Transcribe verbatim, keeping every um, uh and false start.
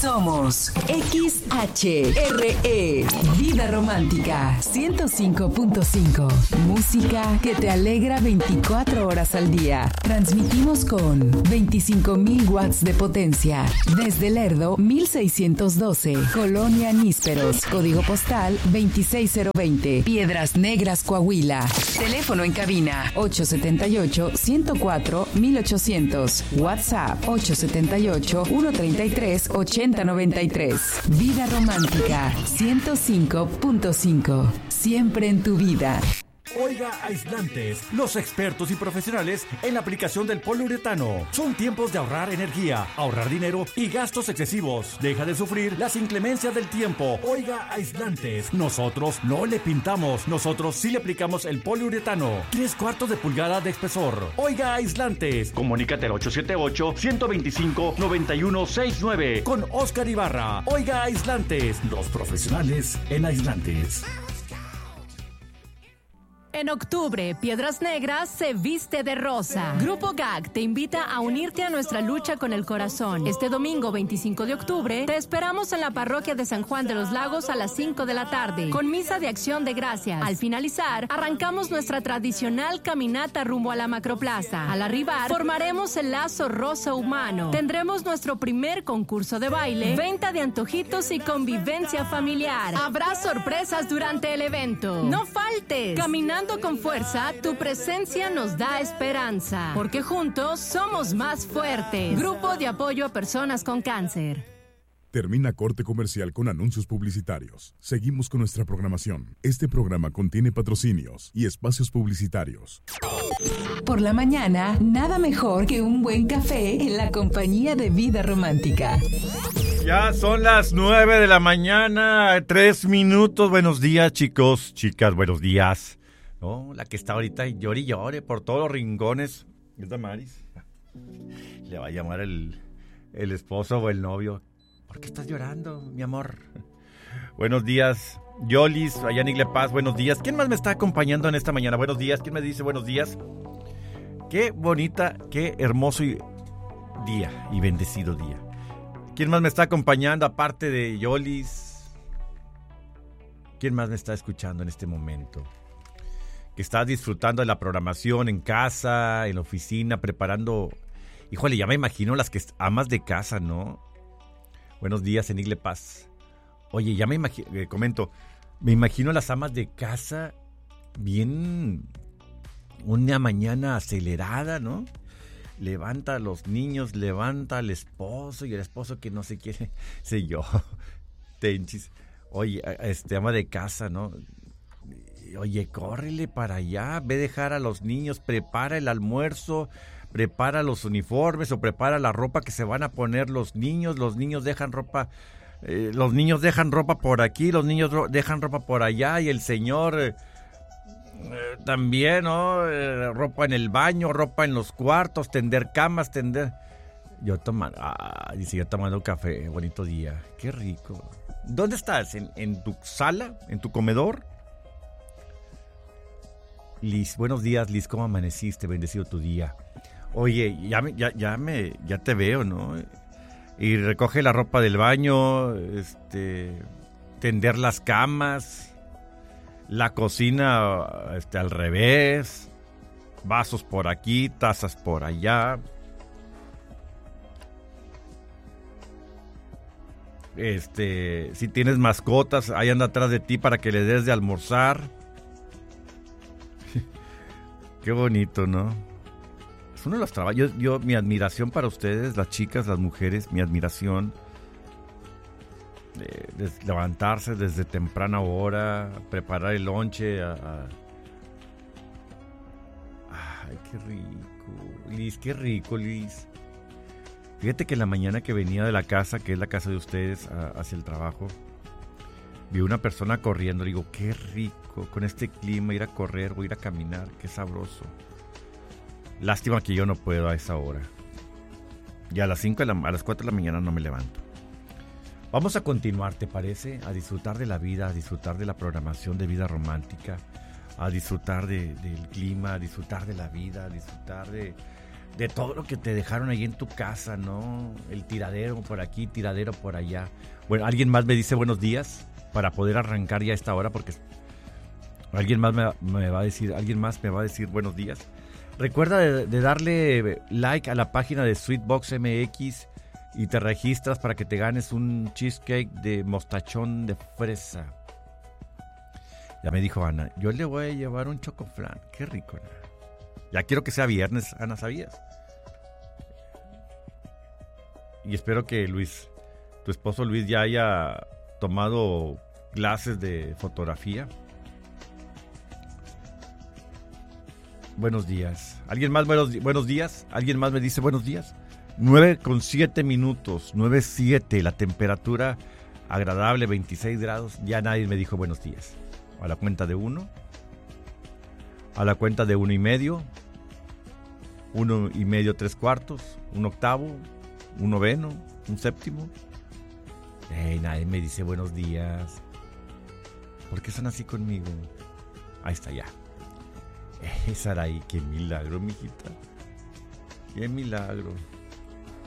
Somos X H R E, Vida Romántica, ciento cinco punto cinco. Música que te alegra veinticuatro horas al día. Transmitimos con veinticinco mil watts de potencia. Desde Lerdo, mil seiscientos doce. Colonia Nísperos. Código postal veintiséis mil veinte. Piedras Negras, Coahuila. Teléfono en cabina ocho siete ocho, uno cero cuatro, mil ochocientos. WhatsApp ocho siete ocho, uno tres tres, ocho cero nueve tres. Vida Romántica ciento cinco punto cinco. Siempre en tu vida. Oiga Aislantes, los expertos y profesionales en la aplicación del poliuretano. Son tiempos de ahorrar energía, ahorrar dinero y gastos excesivos. Deja de sufrir las inclemencias del tiempo. Oiga Aislantes, nosotros no le pintamos, nosotros sí le aplicamos el poliuretano. Tres cuartos de pulgada de espesor. Oiga Aislantes, comunícate al ocho siete ocho, uno dos cinco, nueve uno seis nueve con Oscar Ibarra. Oiga Aislantes, los profesionales en aislantes. En octubre, Piedras Negras se viste de rosa. Grupo G A G te invita a unirte a nuestra lucha con el corazón. Este domingo veinticinco de octubre te esperamos en la parroquia de San Juan de los Lagos a las cinco de la tarde, con misa de acción de gracias. Al finalizar, arrancamos nuestra tradicional caminata rumbo a la Macroplaza. Al arribar, formaremos el lazo rosa humano. Tendremos nuestro primer concurso de baile, venta de antojitos y convivencia familiar. Habrá sorpresas durante el evento. No faltes. Caminando con fuerza, tu presencia nos da esperanza, porque juntos somos más fuertes. Grupo de apoyo a personas con cáncer. Termina corte comercial con anuncios publicitarios. Seguimos con nuestra programación. Este programa contiene patrocinios y espacios publicitarios. Por la mañana, nada mejor que un buen café en la compañía de Vida Romántica. Ya son las nueve de la mañana, tres minutos. Buenos días, chicos, chicas, buenos días. No, la que está ahorita llore y llore por todos los rincones es Damaris. Le va a llamar el, el esposo o el novio. ¿Por qué estás llorando, mi amor? Buenos días, Yolis, allá en Igle Paz, buenos días. ¿Quién más me está acompañando en esta mañana? Buenos días, ¿quién me dice buenos días? Qué bonita, qué hermoso día y bendecido día. ¿Quién más me está acompañando aparte de Yolis? ¿Quién más me está escuchando en este momento? Que estás disfrutando de la programación en casa, en la oficina, preparando... Híjole, ya me imagino las que amas de casa, ¿no? Buenos días en Igle Paz. Oye, ya me imagino, eh, comento, me imagino las amas de casa bien... Una mañana acelerada, ¿no? Levanta a los niños, levanta al esposo y el esposo que no se quiere... Sé yo, tenchis. Oye, este ama de casa, ¿no? Oye, córrele para allá, ve a dejar a los niños, prepara el almuerzo, prepara los uniformes o prepara la ropa que se van a poner los niños. Los niños dejan ropa, eh, los niños dejan ropa por aquí, los niños ro- dejan ropa por allá y el señor eh, eh, también, ¿no? Eh, ropa en el baño, ropa en los cuartos, tender camas, tender... Yo tomando, ah, dice yo tomando café, bonito día, qué rico. ¿Dónde estás? ¿En, en tu sala? ¿En tu comedor? Liz, buenos días, Liz, ¿cómo amaneciste? Bendecido tu día. Oye, ya me, ya, ya me, ya te veo, ¿no? Y recoge la ropa del baño, este, tender las camas, la cocina, este, al revés, vasos por aquí, tazas por allá. Este, si tienes mascotas, ahí anda atrás de ti para que le des de almorzar. Qué bonito, ¿no? Es uno de los trabajos. Yo, yo, mi admiración para ustedes, las chicas, las mujeres, mi admiración. De, de levantarse desde temprana hora, preparar el lonche. A, a... Ay, qué rico. Liz, qué rico, Liz. Fíjate que la mañana que venía de la casa, que es la casa de ustedes, a, hacia el trabajo, vi una persona corriendo. Digo, qué rico, con este clima, ir a correr, voy a ir a caminar, qué sabroso. Lástima que yo no puedo a esa hora. Y a las cinco de la, a las cuatro de la mañana no me levanto. Vamos a continuar, ¿te parece? A disfrutar de la vida, a disfrutar de la programación de Vida Romántica, a disfrutar de, del clima, a disfrutar de la vida, a disfrutar de, de todo lo que te dejaron ahí en tu casa, ¿no? El tiradero por aquí, tiradero por allá. Bueno, alguien más me dice buenos días para poder arrancar ya a esta hora, porque alguien más me, me va a decir, alguien más me va a decir buenos días. Recuerda de, de darle like a la página de Sweetbox M X y te registras para que te ganes un cheesecake de mostachón de fresa. Ya me dijo Ana, yo le voy a llevar un chocoflan. Qué rico, Ana. Ya quiero que sea viernes, Ana, ¿sabías? Y espero que Luis, tu esposo Luis, ya haya tomado clases de fotografía. Buenos días. ¿Alguien más buenos, buenos días? ¿Alguien más me dice buenos días? nueve con siete minutos, nueve siete, la temperatura agradable, veintiséis grados. Ya nadie me dijo buenos días. A la cuenta de uno, a la cuenta de uno y medio, uno y medio, tres cuartos, un octavo, un noveno, un séptimo. Hey, nadie me dice buenos días. ¿Por qué son así conmigo? Ahí está ya. Eh, Saraí, qué milagro, mijita. Qué milagro.